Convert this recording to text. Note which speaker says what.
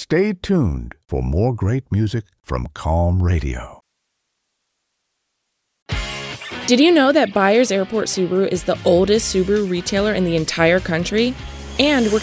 Speaker 1: Stay tuned for more great music from Calm Radio.
Speaker 2: Did you know that Byers Airport Subaru is the oldest Subaru retailer in the entire country? And we're